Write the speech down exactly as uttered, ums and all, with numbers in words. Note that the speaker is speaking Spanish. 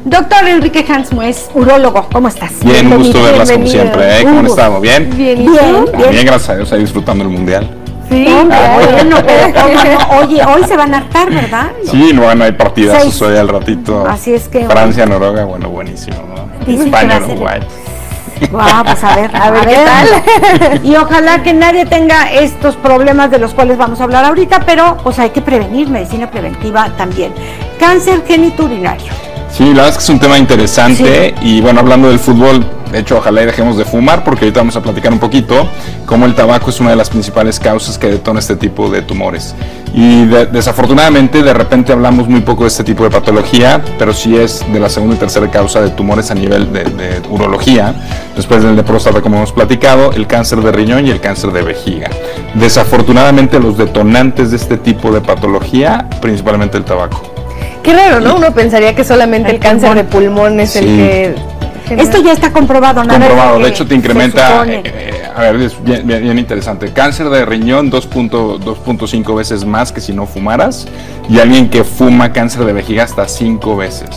Doctor Enrique Hansmo es urólogo. ¿Cómo estás? Bien, un gusto verlas como siempre. ¿eh? ¿Cómo han estado? ¿Bien? Bien, bien, bien. Bien, gracias a Dios, ahí disfrutando el Mundial. Sí, ah, bueno, pero no, oye, hoy se van a hartar, ¿verdad? Sí, no, bueno, hay partidazos hoy al ratito. Así es que... Francia, Noruega, bueno, buenísimo, ¿no? España, Uruguay. Wow, pues a ver, a, a ver, ver qué tal. Y ojalá que nadie tenga estos problemas de los cuales vamos a hablar ahorita, pero pues hay que prevenir, medicina preventiva también. Cáncer genitourinario. Sí, la verdad es que es un tema interesante, sí. Y bueno, hablando del fútbol, de hecho, ojalá y dejemos de fumar, porque ahorita vamos a platicar un poquito cómo el tabaco es una de las principales causas que detona este tipo de tumores. Y de, desafortunadamente, de repente hablamos muy poco de este tipo de patología, pero sí es de la segunda y tercera causa de tumores a nivel de, de urología, después del de próstata, como hemos platicado, el cáncer de riñón y el cáncer de vejiga. Desafortunadamente, los detonantes de este tipo de patología, principalmente el tabaco. Qué raro, ¿no? Uno pensaría que solamente el, el cáncer de pulmón es sí. el que... Esto ya está comprobado, ¿no? Comprobado, de hecho te incrementa, eh, eh, a ver, es bien, bien, bien interesante. Cáncer de riñón dos punto cinco veces más que si no fumaras, y alguien que fuma cáncer de vejiga hasta cinco veces.